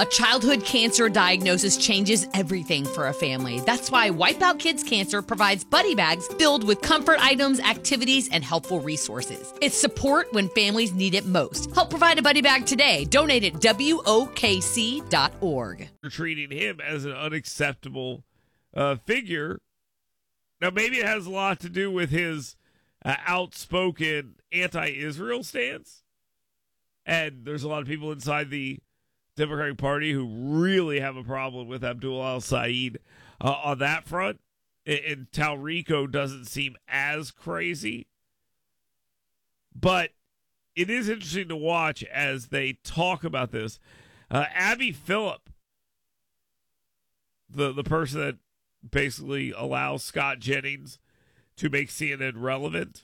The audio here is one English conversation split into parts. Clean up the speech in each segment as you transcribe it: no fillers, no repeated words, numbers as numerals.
A childhood cancer diagnosis changes everything for a family. That's why Wipeout Kids Cancer provides buddy bags filled with comfort items, activities, and helpful resources. It's support when families need it most. Help provide a buddy bag today. Donate at WOKC.org. You're treating him as an unacceptable figure. Now, maybe it has a lot to do with his outspoken anti-Israel stance. And there's a lot of people inside the Democratic Party who really have a problem with Abdul al-Sayed on that front. And Talrico doesn't seem as crazy. But it is interesting to watch as they talk about this. Abby Phillip, the person that basically allows Scott Jennings to make CNN relevant,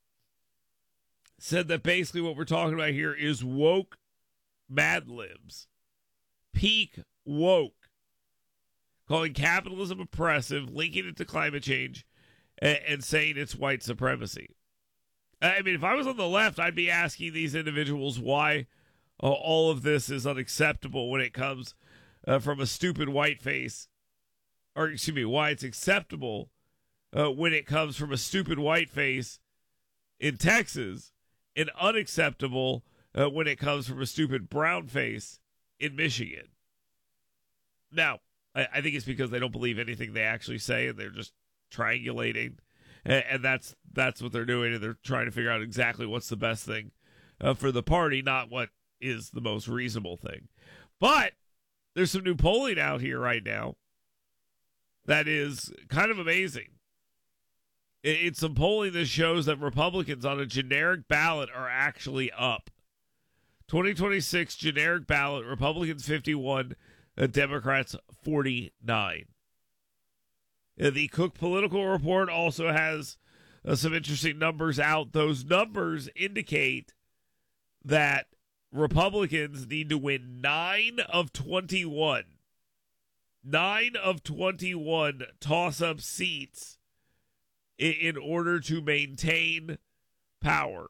said that basically what we're talking about here is woke Mad Libs. Peak woke. Calling capitalism oppressive, linking it to climate change, and saying it's white supremacy. I mean, if I was on the left, I'd be asking these individuals why all of this is unacceptable when it comes from a stupid white face. Or, excuse me, why it's acceptable when it comes from a stupid white face in Texas, and unacceptable when it comes from a stupid brown face in Michigan. Now, I think it's because they don't believe anything they actually say, and they're just triangulating, and that's what they're doing, and they're trying to figure out exactly what's the best thing for the party, not what is the most reasonable thing. But there's some new polling out here right now that is kind of amazing. It's some polling that shows that Republicans on a generic ballot are actually up. 2026 generic ballot, Republicans 51, Democrats 49. The Cook Political Report also has some interesting numbers out. Those numbers indicate that Republicans need to win 9 of 21. 9 of 21 toss-up seats in order to maintain power.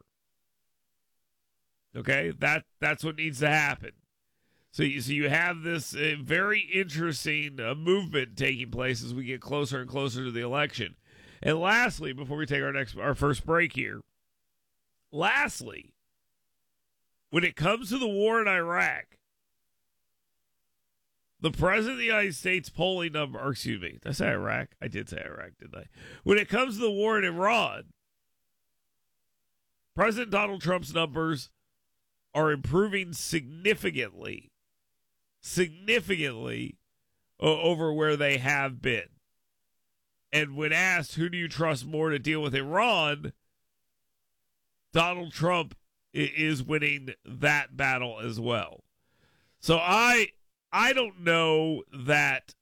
Okay, that's what needs to happen. So you have this very interesting movement taking place as we get closer and closer to the election. And lastly, before we take our first break here, when it comes to the war in Iraq, the President of the United States polling number, or excuse me, did I say Iraq? I did say Iraq, didn't I? When it comes to the war in Iran, President Donald Trump's numbers are improving significantly over where they have been. And when asked, who do you trust more to deal with Iran, Donald Trump is winning that battle as well. So I don't know that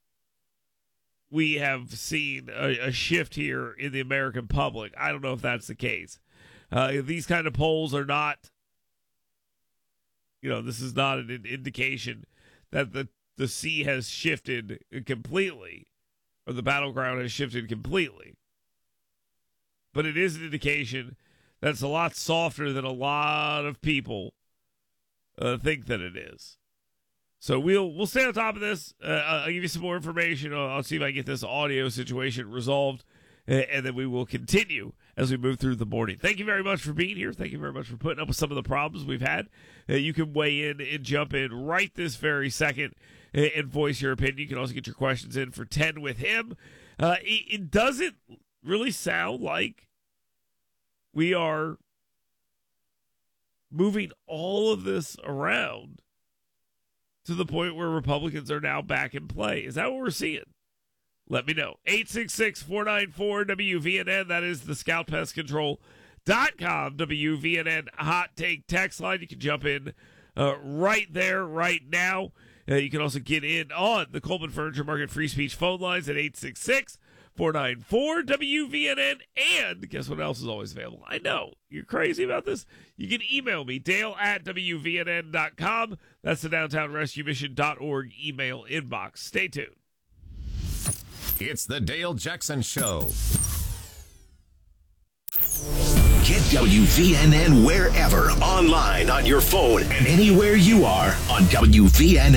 we have seen a shift here in the American public. I don't know if that's the case. These kind of polls are not, this is not an indication that the sea has shifted completely, or the battleground has shifted completely. But it is an indication that's a lot softer than a lot of people think that it is. So we'll stay on top of this. I'll give you some more information. I'll see if I can get this audio situation resolved, and then we will continue as we move through the morning. Thank you very much for being here. Thank you very much for putting up with some of the problems we've had. You can weigh in and jump in right this very second and voice your opinion. You can also get your questions in for 10 with him. It doesn't really sound like we are moving all of this around to the point where Republicans are now back in play. Is that what we're seeing? Let me know. 866-494-WVNN. That is the ScoutPestControl.com WVNN Hot Take text line. You can jump in right there, right now. You can also get in on the Coleman Furniture Market Free Speech phone lines at 866-494-WVNN. And guess what else is always available? I know. You're crazy about this? You can email me, Dale@WVNN.com. That's the DowntownRescueMission.org email inbox. Stay tuned. It's the Dale Jackson Show. Get WVNN wherever, online, on your phone, and anywhere you are on WVNN.